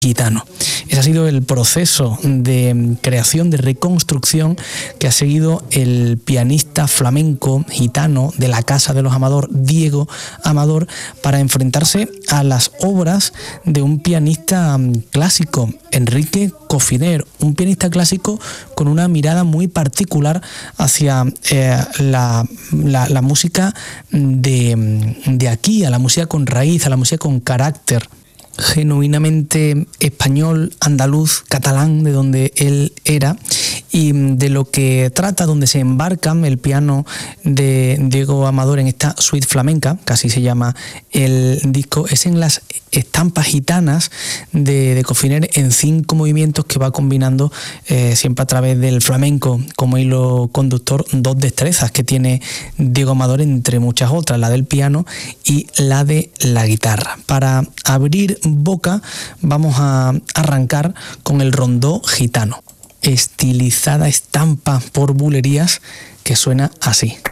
gitano. Ese ha sido el proceso de creación, de reconstrucción que ha seguido el pianista flamenco gitano de la Casa de los Amador, Diego Amador, para enfrentarse a las obras de un pianista clásico, Enrique Cofiner, un pianista clásico con una mirada muy particular hacia la música de aquí, a la música con raíz, a la música con carácter, genuinamente español, andaluz, catalán, de donde él era, y de lo que trata, donde se embarca el piano de Diego Amador en esta suite flamenca, que así se llama el disco, es en las estampas gitanas de Cofiner, en 5 movimientos que va combinando siempre a través del flamenco como hilo conductor, 2 destrezas que tiene Diego Amador, entre muchas otras, la del piano y la de la guitarra. Para abrir boca vamos a arrancar con el rondó gitano, estilizada estampa por bulerías, que suena así.